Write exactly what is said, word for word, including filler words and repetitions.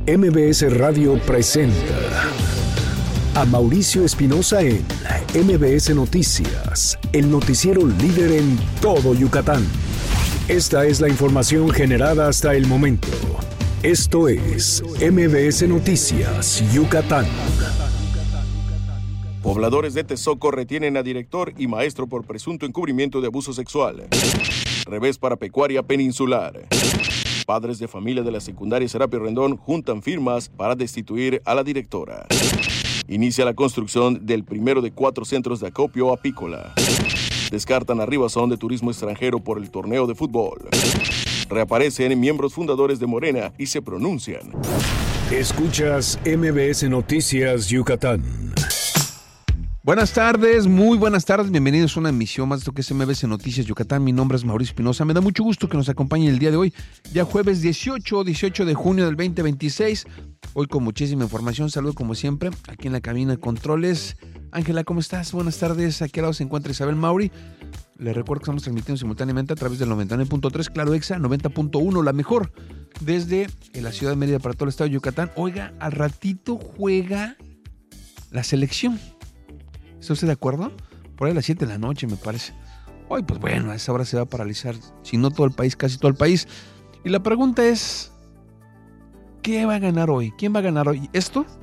M B S Radio presenta a Mauricio Espinosa en M B S Noticias, el noticiero líder en todo Yucatán. Esta es la información generada hasta el momento. Esto es M B S Noticias, Yucatán. Pobladores de Tezoco retienen a director y maestro por presunto encubrimiento de abuso sexual. Revés para pecuaria peninsular. Padres de familia de la secundaria Serapio Rendón juntan firmas para destituir a la directora. Inicia la construcción del primero de cuatro centros de acopio apícola. Descartan a Ribazón de turismo extranjero por el torneo de fútbol. Reaparecen miembros fundadores de Morena y se pronuncian. Escuchas M B S Noticias Yucatán. Buenas tardes, muy buenas tardes, bienvenidos a una emisión más de lo que es M B S Noticias Yucatán. Mi nombre es Mauricio Espinosa, me da mucho gusto que nos acompañe el día de hoy, ya jueves dieciocho de junio del veinte veintiséis. Hoy con muchísima información, saludo como siempre, aquí en la cabina de controles. Ángela, ¿cómo estás? Buenas tardes, aquí al lado se encuentra Isabel Mauri. Les recuerdo que estamos transmitiendo simultáneamente a través del noventa y nueve punto tres, Claro Exa, noventa punto uno, la mejor, desde la ciudad de Mérida para todo el estado de Yucatán. Oiga, al ratito juega la selección. ¿Está usted de acuerdo? Por ahí a las siete de la noche, me parece. Hoy, pues bueno, a esa hora se va a paralizar, si no todo el país, casi todo el país. Y la pregunta es, ¿qué va a ganar hoy? ¿Quién va a ganar hoy? ¿Esto?